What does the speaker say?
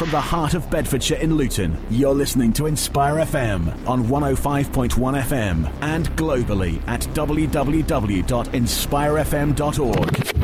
from the heart of Bedfordshire in Luton, you're listening to Inspire FM on 105.1 FM and globally at www.inspirefm.org.